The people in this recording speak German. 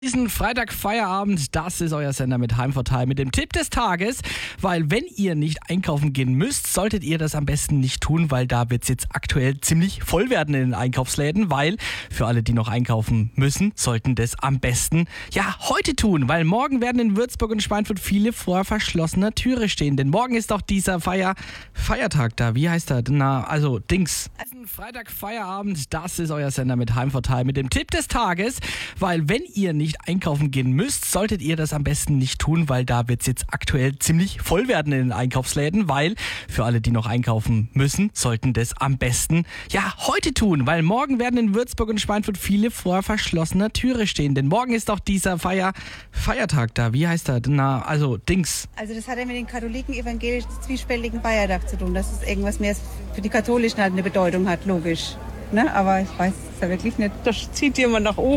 Diesen Freitag Feierabend, das ist euer Sender mit Heimvorteil mit dem Tipp des Tages, weil wenn ihr nicht einkaufen gehen müsst, solltet ihr das am besten nicht tun, weil da wird es jetzt aktuell ziemlich voll werden in den Einkaufsläden, weil für alle, die noch einkaufen müssen, sollten das am besten heute tun, weil morgen werden in Würzburg und Schweinfurt viele vor verschlossener Türe stehen, denn morgen ist doch dieser Feiertag da, wie heißt er? Diesen Freitag Feierabend, das ist euer Sender mit Heimvorteil mit dem Tipp des Tages, weil wenn ihr nicht einkaufen gehen müsst, solltet ihr das am besten nicht tun, weil da wird es jetzt aktuell ziemlich voll werden in den Einkaufsläden, weil für alle, die noch einkaufen müssen, sollten das am besten heute tun, weil morgen werden in Würzburg und Schweinfurt viele vor verschlossener Türe stehen, denn morgen ist doch dieser Feiertag da, wie heißt er? Also das hat ja mit den Katholiken evangelisch zwiespältigen Feiertag zu tun, dass es irgendwas mehr für die Katholischen halt eine Bedeutung hat, logisch. Ne? Aber ich weiß es ja wirklich nicht. Das zieht jemand nach oben.